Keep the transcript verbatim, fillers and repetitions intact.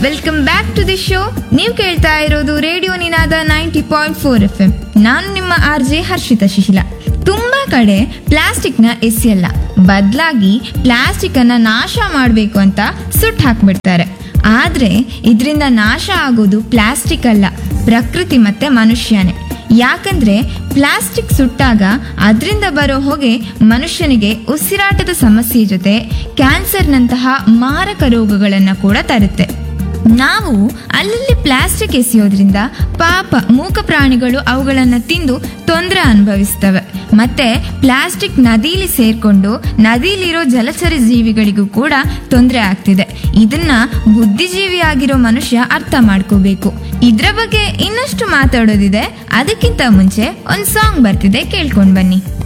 Welcome back to the show. ನೀವು ಕೇಳ್ತಾ ಇರೋದು ರೇಡಿಯೋ ನಿನಾದ ninety point four F M. ನಾನು ನಿಮ್ಮ ಆರ್ ಜೆ ಹರ್ಷಿತಾ ಶಿಶಿಲ. ತುಂಬಾ ಕಡೆ ಪ್ಲಾಸ್ಟಿಕ್ ನ ಎಸೆಯಲ್ಲ, ಬದಲಾಗಿ ಪ್ಲಾಸ್ಟಿಕ್ ಅನ್ನ ನಾಶ ಮಾಡಬೇಕು ಅಂತ ಸುಟ್ಟು ಹಾಕ್ಬಿಡ್ತಾರೆ. ಆದ್ರೆ ಇದರಿಂದ ನಾಶ ಆಗೋದು ಪ್ಲಾಸ್ಟಿಕ್ ಅಲ್ಲ, ಪ್ರಕೃತಿ ಮತ್ತೆ ಮನುಷ್ಯನೇ. ಯಾಕಂದ್ರೆ ಪ್ಲಾಸ್ಟಿಕ್ ಸುಟ್ಟಾಗ ಅದರಿಂದ ಬರೋ ಹೊಗೆ ಮನುಷ್ಯನಿಗೆ ಉಸಿರಾಟದ ಸಮಸ್ಯೆ ಜೊತೆ ಕ್ಯಾನ್ಸರ್ನಂತಹ ಮಾರಕ ರೋಗಗಳನ್ನ ಕೂಡ ತರುತ್ತೆ. ನಾವು ಅಲ್ಲಲ್ಲಿ ಪ್ಲಾಸ್ಟಿಕ್ ಎಸೆಯೋದ್ರಿಂದ ಪಾಪ ಮೂಕ ಪ್ರಾಣಿಗಳು ಅವುಗಳನ್ನು ತಿಂದು ತೊಂದರೆ ಅನುಭವಿಸ್ತವೆ. ಮತ್ತೆ ಪ್ಲಾಸ್ಟಿಕ್ ನದಿಲಿ ಸೇರ್ಕೊಂಡು ನದಿಲಿರೋ ಜಲಚರ ಜೀವಿಗಳಿಗೂ ಕೂಡ ತೊಂದರೆ ಆಗ್ತಿದೆ. ಇದನ್ನ ಬುದ್ಧಿಜೀವಿಯಾಗಿರೋ ಮನುಷ್ಯ ಅರ್ಥ ಮಾಡ್ಕೋಬೇಕು. ಇದ್ರ ಬಗ್ಗೆ ಇನ್ನಷ್ಟು ಮಾತಾಡೋದಿದೆ. ಅದಕ್ಕಿಂತ ಮುಂಚೆ ಒಂದು ಸಾಂಗ್ ಬರ್ತಿದೆ, ಕೇಳ್ಕೊಂಡ್ ಬನ್ನಿ.